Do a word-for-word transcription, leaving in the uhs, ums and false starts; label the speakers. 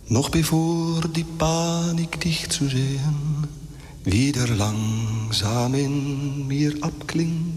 Speaker 1: Noch bevor die Panik dich zu sehen wieder langsam in mir abklingt,